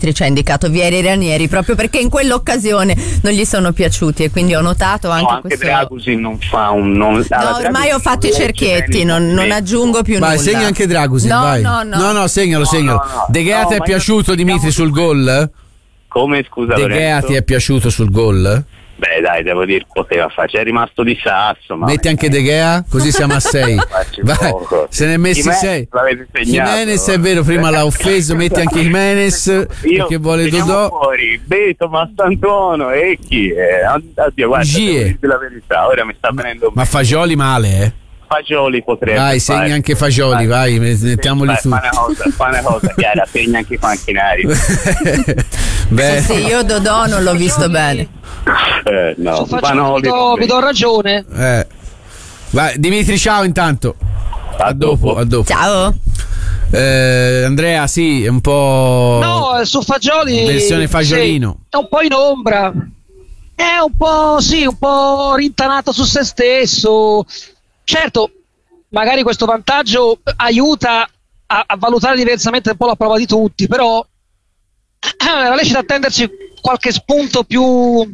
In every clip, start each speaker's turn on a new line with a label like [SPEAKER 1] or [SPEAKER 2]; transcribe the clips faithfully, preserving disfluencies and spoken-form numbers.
[SPEAKER 1] Dimitri ci ha indicato Vieri e Ranieri proprio perché in quell'occasione non gli sono piaciuti, e quindi ho notato anche,
[SPEAKER 2] no, anche
[SPEAKER 1] questo.
[SPEAKER 2] Dragusin non fa un non,
[SPEAKER 1] no, ormai ho fatto i cerchietti, non, non aggiungo più
[SPEAKER 3] vai,
[SPEAKER 1] nulla.
[SPEAKER 3] Vai, segna anche Dragusin,
[SPEAKER 1] no,
[SPEAKER 3] vai.
[SPEAKER 1] No, no,
[SPEAKER 3] no, no, segnalo,
[SPEAKER 2] no,
[SPEAKER 3] segnalo.
[SPEAKER 2] no, no.
[SPEAKER 3] De Gea
[SPEAKER 2] no,
[SPEAKER 3] ti è piaciuto, Dimitri, sul gol?
[SPEAKER 2] Come, scusa,
[SPEAKER 3] De Gea ti è piaciuto sul gol?
[SPEAKER 2] Beh, dai, devo dire, poteva fare, c'è rimasto di sasso. Ma
[SPEAKER 3] metti anche De Gea, così siamo a sei. Vai, se ne è messi sei. Jimenez, è vero, prima l'ha offeso, metti anche Jimenez perché vuole Dodò.
[SPEAKER 2] Fuori, Beto, Mastantuono e chi? Eh, oddio, guarda, devo dirti la verità, ora mi sta venendo.
[SPEAKER 3] Ma Fagioli male, eh?
[SPEAKER 2] Fagioli potrebbe.
[SPEAKER 3] Vai,
[SPEAKER 2] fare.
[SPEAKER 3] segna anche Fagioli, vai, vai mettiamoli su.
[SPEAKER 2] Fa una cosa, fa una cosa chiara, segna anche i panchinari.
[SPEAKER 1] Beh. Sì, sì, io Dodò non l'ho visto bene.
[SPEAKER 2] Eh, no,
[SPEAKER 4] faccio, vi, do, vi do ragione.
[SPEAKER 3] Eh. Vai, Dimitri, ciao intanto. A, a dopo, dopo, a dopo.
[SPEAKER 1] Ciao.
[SPEAKER 3] Eh, Andrea, sì, è un po'.
[SPEAKER 4] No, su Fagioli.
[SPEAKER 3] Versione Fagiolino.
[SPEAKER 4] Sì, è un po' in ombra. È un po', sì, un po' rintanato su se stesso. Certo, magari questo vantaggio aiuta a, a valutare diversamente un po' la prova di tutti, però è lecito attenderci qualche spunto più,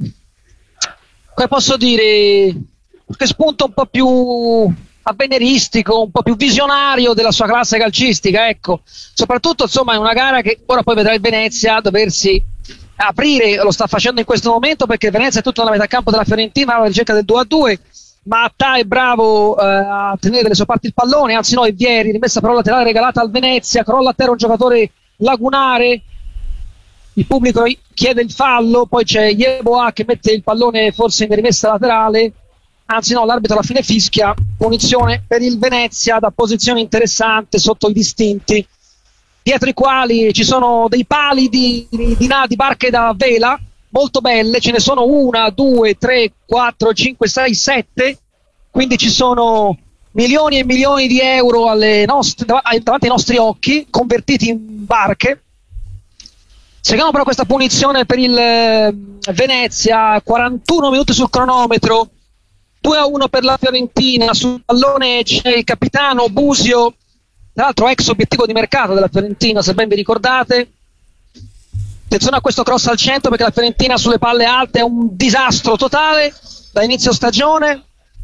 [SPEAKER 4] come posso dire, qualche spunto un po' più avveniristico, un po' più visionario della sua classe calcistica, ecco. Soprattutto, insomma, è una gara che ora poi vedrà il Venezia doversi aprire, lo sta facendo in questo momento perché Venezia è tutta nella metà campo della Fiorentina alla ricerca del due a due. Mattà è bravo eh, a tenere dalle sue parti il pallone, anzi no, è Vieri, rimessa però laterale regalata al Venezia, crolla a terra un giocatore lagunare, il pubblico chiede il fallo, poi c'è Yeboah che mette il pallone forse in rimessa laterale, anzi no, l'arbitro alla fine fischia, punizione per il Venezia da posizione interessante sotto i distinti, dietro i quali ci sono dei pali di, di, di, di barche da vela, molto belle, ce ne sono una, due, tre, quattro, cinque, sei, sette, quindi ci sono milioni e milioni di euro alle nostre, davanti ai nostri occhi, convertiti in barche. Seguiamo però questa punizione per il eh, Venezia, quarantuno minuti sul cronometro, due a uno per la Fiorentina, sul pallone c'è il capitano Busio, tra l'altro ex obiettivo di mercato della Fiorentina, se ben vi ricordate. Attenzione a questo cross al centro perché la Fiorentina sulle palle alte è un disastro totale da inizio stagione,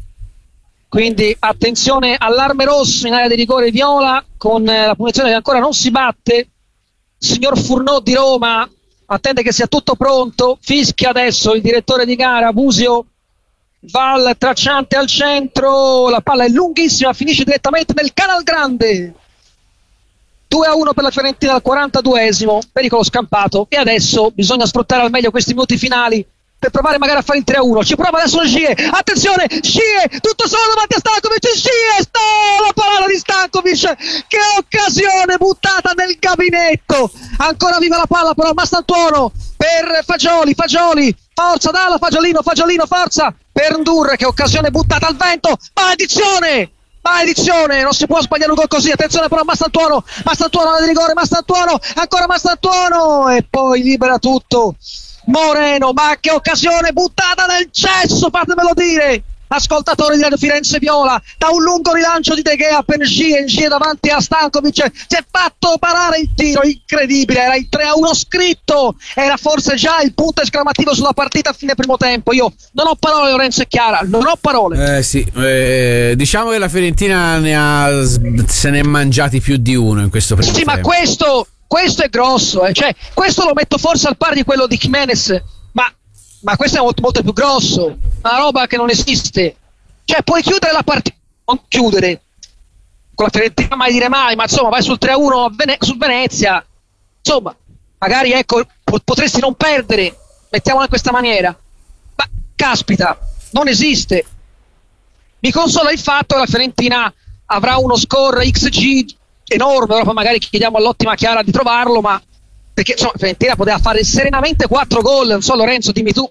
[SPEAKER 4] quindi attenzione, allarme rosso in area di rigore viola con la punizione che ancora non si batte. Signor Furnò di Roma attende che sia tutto pronto, fischia adesso il direttore di gara. Busio va al tracciante al centro, la palla è lunghissima, finisce direttamente nel canal grande. Due a uno per la Fiorentina al quarantaduesimo, pericolo scampato, e adesso bisogna sfruttare al meglio questi minuti finali per provare magari a fare il tre a uno. Ci prova adesso Scie, attenzione, Scie, tutto solo davanti a Stankovic, Scie, sta la parata di Stankovic, che occasione buttata nel gabinetto, ancora viva la palla però Mastantuono per Fagioli, Fagioli, forza dalla Fagiolino, Fagiolino, forza per Ndur, che occasione buttata al vento, maledizione! Maledizione, non si può sbagliare un gol così, attenzione però Mastantuono, Mastantuono di rigore, Mastantuono, ancora Mastantuono e poi libera tutto Moreno, ma che occasione buttata nel cesso, fatemelo dire, ascoltatori di Radio Firenze Viola, da un lungo rilancio di De Gea per Ngie, Ngie davanti a Stankovic, si è fatto parare il tiro, incredibile, era il tre a uno scritto, era forse già il punto esclamativo sulla partita a fine primo tempo. Io non ho parole, Lorenzo e Chiara, non ho parole.
[SPEAKER 3] Eh sì, eh, diciamo che la Fiorentina ne ha, se ne è mangiati più di uno in questo primo
[SPEAKER 4] sì,
[SPEAKER 3] tempo.
[SPEAKER 4] Ma questo, questo è grosso, eh. Cioè, questo lo metto forse al pari di quello di Jimenez, ma ma questo è molto, molto più grosso, una roba che non esiste. Cioè puoi chiudere la partita, non chiudere con la Fiorentina, mai dire mai, ma insomma vai sul tre a uno Vene- su Venezia, insomma magari ecco potresti non perdere, mettiamola in questa maniera, ma caspita, non esiste. Mi consola il fatto che la Fiorentina avrà uno score X G enorme, ora poi magari chiediamo all'ottima Chiara di trovarlo, ma perché insomma Fiorentina poteva fare serenamente quattro gol, non so Lorenzo, dimmi tu.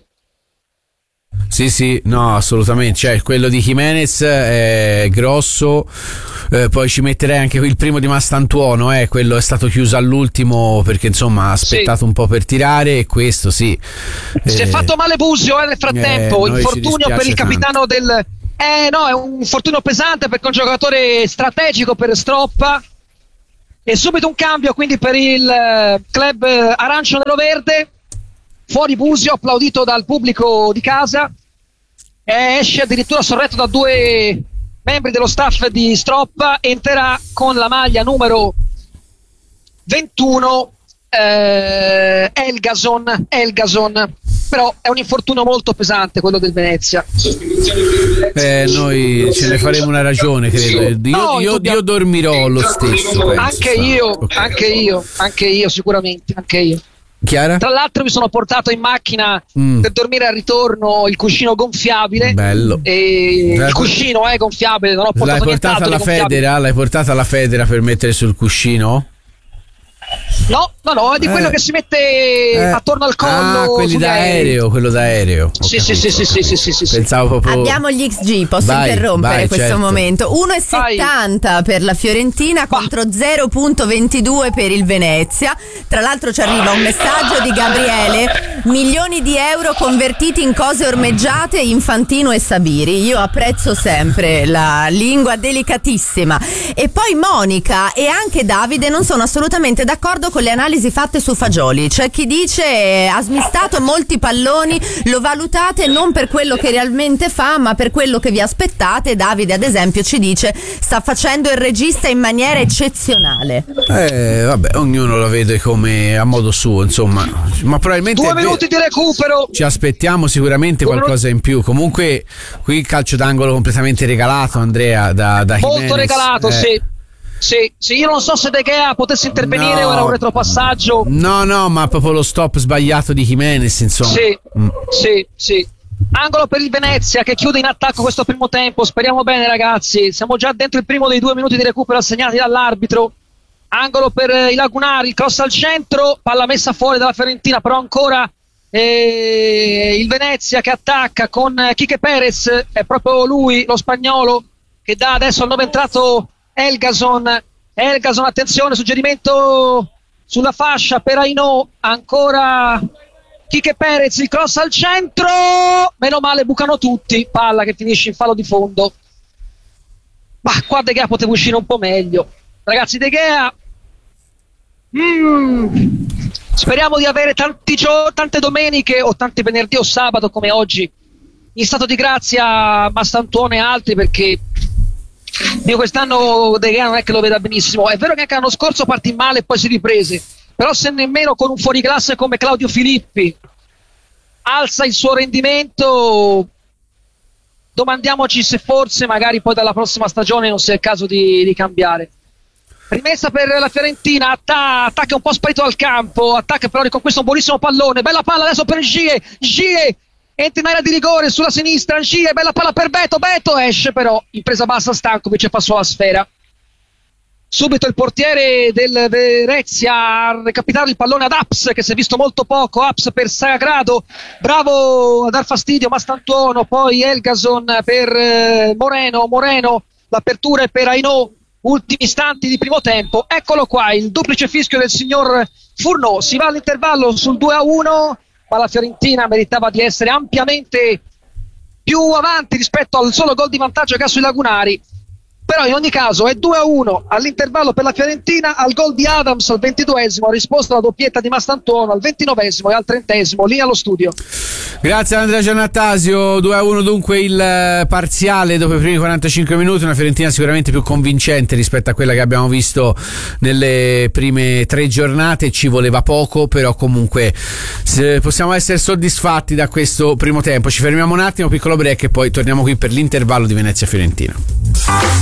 [SPEAKER 3] Sì, sì, no, assolutamente. Cioè, quello di Jimenez è grosso. Eh, poi ci metterei anche il primo di Mastantuono, eh, quello è stato chiuso all'ultimo perché insomma ha aspettato sì. un po' per tirare, e questo sì.
[SPEAKER 4] Si eh, è fatto male Busio eh, nel frattempo, eh, infortunio per il capitano tanto. del. Eh no, è un infortunio pesante perché è un giocatore strategico per Stroppa. E subito un cambio quindi per il eh, club eh, arancio-nero-verde, fuori Busio, applaudito dal pubblico di casa, e esce addirittura sorretto da due membri dello staff di Stroppa. Entrerà con la maglia numero ventuno eh, Elgason, Elgason, però è un infortunio molto pesante quello del Venezia.
[SPEAKER 3] Eh, noi ce ne faremo una ragione, credo. Io,
[SPEAKER 4] No,
[SPEAKER 3] io,
[SPEAKER 4] dobbiamo-
[SPEAKER 3] io dormirò lo stesso, penso.
[SPEAKER 4] Anche io,
[SPEAKER 3] Ok.
[SPEAKER 4] anche io, anche io sicuramente, anche io.
[SPEAKER 3] Chiara?
[SPEAKER 4] Tra l'altro mi sono portato in macchina
[SPEAKER 3] Mm.
[SPEAKER 4] per dormire al ritorno il cuscino gonfiabile.
[SPEAKER 3] Bello.
[SPEAKER 4] E
[SPEAKER 3] L'hai
[SPEAKER 4] il cuscino è gonfiabile, non ho portato
[SPEAKER 3] L'hai
[SPEAKER 4] nient'altro
[SPEAKER 3] portata alla
[SPEAKER 4] di gonfiabile.
[SPEAKER 3] Federa? L'hai portata alla Federa per mettere sul cuscino?
[SPEAKER 4] No, no, no, è di
[SPEAKER 3] Eh.
[SPEAKER 4] quello che si mette
[SPEAKER 3] Eh.
[SPEAKER 4] attorno al collo.
[SPEAKER 3] Ah, quelli
[SPEAKER 4] sugli aerei.
[SPEAKER 3] d'aereo, quello d'aereo. Ho
[SPEAKER 4] Sì, sì,
[SPEAKER 3] capito,
[SPEAKER 4] sì,
[SPEAKER 3] ho
[SPEAKER 4] sì, sì,
[SPEAKER 3] capito.
[SPEAKER 4] sì, sì, sì.
[SPEAKER 3] Pensavo proprio.
[SPEAKER 1] Abbiamo gli X G, posso
[SPEAKER 3] Vai,
[SPEAKER 1] interrompere
[SPEAKER 3] vai,
[SPEAKER 1] questo
[SPEAKER 3] certo.
[SPEAKER 1] momento? uno virgola settanta per la Fiorentina contro zero virgola ventidue per il Venezia. Tra l'altro ci arriva un messaggio di Gabriele: milioni di euro convertiti in cose ormeggiate, Infantino e Sabiri. Io apprezzo sempre la lingua delicatissima. E poi Monica e anche Davide non sono assolutamente d'accordo con le analisi fatte su Fagioli. C'è chi dice eh, ha smistato molti palloni, lo valutate non per quello che realmente fa ma per quello che vi aspettate. Davide ad esempio ci dice sta facendo il regista in maniera eccezionale.
[SPEAKER 3] Eh, vabbè, ognuno la vede come a modo suo, insomma. Ma probabilmente
[SPEAKER 4] Due
[SPEAKER 3] è vero.
[SPEAKER 4] minuti di recupero.
[SPEAKER 3] Ci aspettiamo sicuramente
[SPEAKER 4] Due
[SPEAKER 3] qualcosa in più. Comunque, qui il calcio d'angolo completamente regalato, Andrea, da, da
[SPEAKER 4] Molto
[SPEAKER 3] Jimenez.
[SPEAKER 4] regalato,
[SPEAKER 3] Eh,
[SPEAKER 4] sì. Sì, sì, io non so se De Gea potesse intervenire
[SPEAKER 3] No.
[SPEAKER 4] o era un retropassaggio.
[SPEAKER 3] No, no, ma proprio lo stop sbagliato di Jimenez, insomma.
[SPEAKER 4] Sì,
[SPEAKER 3] Mm.
[SPEAKER 4] sì, sì. Angolo per il Venezia che chiude in attacco questo primo tempo. Speriamo bene, ragazzi. Siamo già dentro il primo dei due minuti di recupero assegnati dall'arbitro. Angolo per eh, i Lagunari, il cross al centro, palla messa fuori dalla Fiorentina, però ancora eh, il Venezia che attacca con eh, Quique Perez. È proprio lui, lo spagnolo, che dà adesso al nuovo entrato Elgason. Elgason, attenzione, suggerimento sulla fascia per Aino, ancora Quique Perez, il cross al centro, meno male bucano tutti, palla che finisce in fallo di fondo. Ma qua De Gea poteva uscire un po' meglio, ragazzi. De Gea mm, speriamo di avere tanti gio- tante domeniche o tanti venerdì o sabato come oggi in stato di grazia Mastantuono e altri, perché io quest'anno De Gea non è che lo veda benissimo. È vero che anche l'anno scorso partì male e poi si riprese, però se nemmeno con un fuoriclasse come Claudio Filippi alza il suo rendimento, domandiamoci se forse magari poi dalla prossima stagione non sia il caso di, di cambiare. Rimessa per la Fiorentina, atta- attacca un po' sparito dal campo, attacca però riconquista un buonissimo pallone, bella palla adesso per Gie, Gie entra in area di rigore sulla sinistra, Gie, bella palla per Beto, Beto esce però in presa bassa Stankovic e passò la sfera. Subito il portiere del Venezia a recapitare il pallone ad Aps, che si è visto molto poco. Aps per Sagrado, bravo a dar fastidio Mastantuono, poi Elgason per eh, Moreno, Moreno, l'apertura è per Aino, ultimi istanti di primo tempo. Eccolo qua, il duplice fischio del signor Furno, si va all'intervallo sul due a uno, ma la Fiorentina meritava di essere ampiamente più avanti rispetto al solo gol di vantaggio che ha sui Lagunari. Però in ogni caso è due a uno all'intervallo per la Fiorentina, al gol di Adams al ventiduesimo, ha risposto alla doppietta di Mastantuono al ventinovesimo e al trentesimo, lì allo studio.
[SPEAKER 3] Grazie Andrea Giannattasio. Due a uno dunque il eh, parziale dopo i primi quarantacinque minuti. Una Fiorentina sicuramente più convincente rispetto a quella che abbiamo visto nelle prime tre giornate. Ci voleva poco, però comunque se possiamo essere soddisfatti da questo primo tempo. Ci fermiamo un attimo, piccolo break, e poi torniamo qui per l'intervallo di Venezia-Fiorentina.